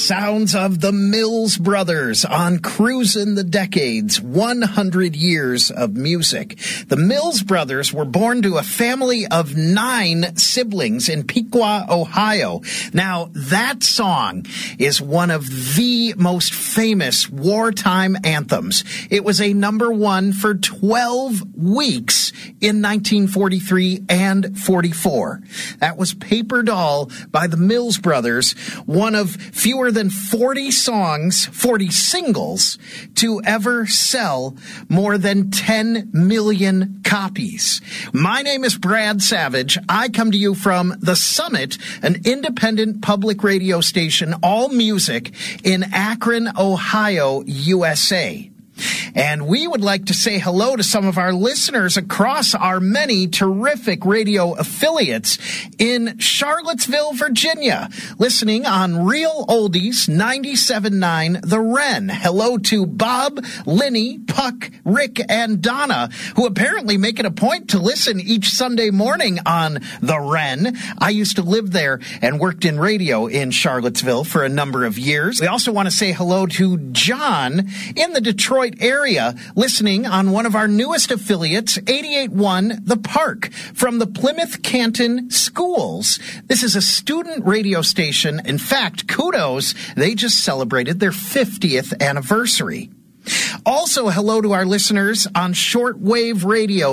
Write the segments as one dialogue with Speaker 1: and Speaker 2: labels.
Speaker 1: sounds of the Mills Brothers on Cruisin' the Decades, 100 years of music. The Mills Brothers were born to a family of 9 siblings in Piqua, Ohio. Now, that song is one of the most famous wartime anthems. It was a number 1 for 12 weeks in 1943 and 44. That was Paper Doll by the Mills Brothers, one of fewer than 40 songs, 40 singles, to ever sell more than 10 million copies. My name is Brad Savage. I come to you from The Summit, an independent public radio station, all music, in Akron, Ohio, USA. And we would like to say hello to some of our listeners across our many terrific radio affiliates in Charlottesville, Virginia, listening on Real Oldies 97.9 The Wren. Hello to Bob, Linny, Puck, Rick, and Donna, who apparently make it a point to listen each Sunday morning on The Wren. I used to live there and worked in radio in Charlottesville for a number of years. We also want to say hello to John in the Detroit area, listening on one of our newest affiliates, 88.1 The Park, from the Plymouth Canton Schools. This is a student radio station. In fact, kudos, they just celebrated their 50th anniversary. Also, hello to our listeners on shortwave radio,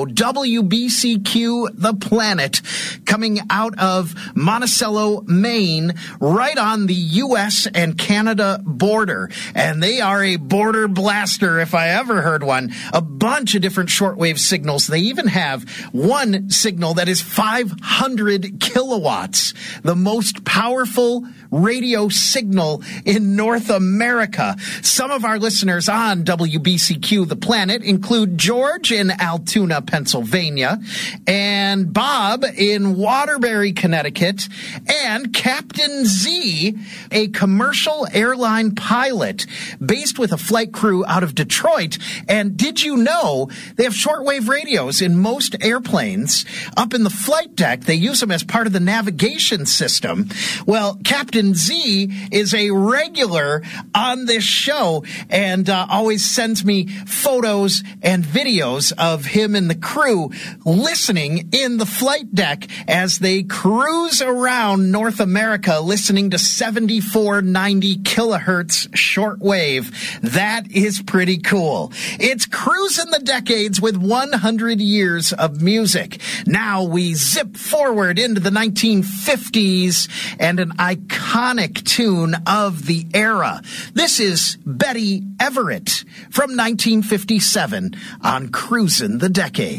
Speaker 1: WBCQ The Planet, coming out of Monticello, Maine, right on the U.S. and Canada border. And they are a border blaster, if I ever heard one. A bunch of different shortwave signals. They even have one signal that is 500 kilowatts, the most powerful radio signal in North America. Some of our listeners on WBCQ The Planet include George in Altoona, Pennsylvania, and Bob in Waterbury, Connecticut, and Captain Z, a commercial airline pilot based with a flight crew out of Detroit. And did you know they have shortwave radios in most airplanes up in the flight deck? They use them as part of the navigation system. Well, Captain Z is a regular on this show and always sends me photos and videos of him and the crew listening in the flight deck as they cruise around North America listening to 7490 kilohertz shortwave. That is pretty cool. It's Cruisin' the Decades with 100 years of music. Now we zip forward into the 1950s and an iconic tune of the era. This is Betty Everett from 1957 on Cruisin' the Decade.